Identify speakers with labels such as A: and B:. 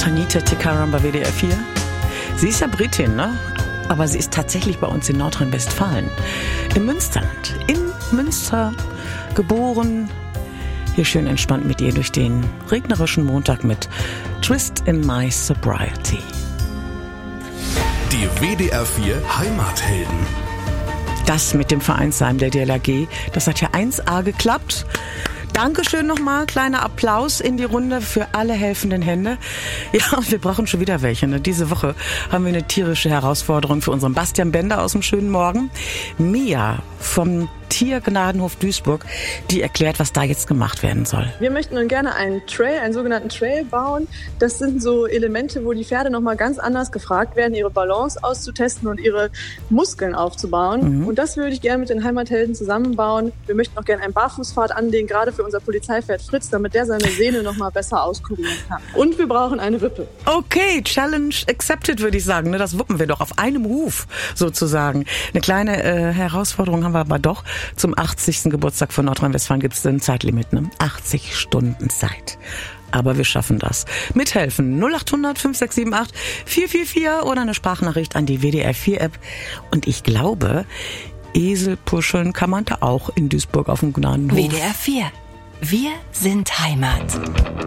A: Tanita Tikaram bei WDR 4. Sie ist ja Britin, ne? Aber sie ist tatsächlich bei uns in Nordrhein-Westfalen. Im Münsterland. In Münster geboren. Hier schön entspannt mit ihr durch den regnerischen Montag mit Twist in My Sobriety.
B: Die WDR 4 Heimathelden.
A: Das mit dem Vereinsheim der DLRG, das hat ja 1A geklappt. Dankeschön nochmal, kleiner Applaus in die Runde für alle helfenden Hände. Ja, und wir brauchen schon wieder welche. Ne? Diese Woche haben wir eine tierische Herausforderung für unseren Bastian Bender aus dem schönen Morgen. Mia vom Tiergnadenhof Duisburg, die erklärt, was da jetzt gemacht werden soll.
C: Wir möchten nun gerne einen sogenannten Trail bauen. Das sind so Elemente, wo die Pferde nochmal ganz anders gefragt werden, ihre Balance auszutesten und ihre Muskeln aufzubauen. Und das würde ich gerne mit den Heimathelden zusammenbauen. Wir möchten auch gerne einen Barfußpfad anlegen, gerade für unser Polizeipferd Fritz, damit der seine Sehne nochmal besser auskurieren kann. Und wir brauchen eine Wippe.
A: Okay, Challenge accepted, würde ich sagen. Das wuppen wir doch auf einem Huf sozusagen. Eine kleine Herausforderung haben wir aber doch. Zum 80. Geburtstag von Nordrhein-Westfalen gibt es ein Zeitlimit, ne? 80 Stunden Zeit. Aber wir schaffen das. Mithelfen 0800 5678 444 oder eine Sprachnachricht an die WDR 4 App. Und ich glaube, Esel puscheln kann man da auch in Duisburg auf dem Gnadenhof.
D: WDR 4. Wir sind Heimat.